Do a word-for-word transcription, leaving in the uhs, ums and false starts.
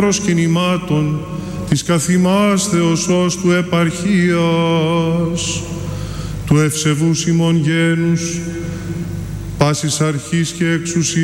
προσκυνημάτων της καθημάς Θεοσός του επαρχίας, του ευσεβούς ημών γένους, πάσης αρχής και εξουσίας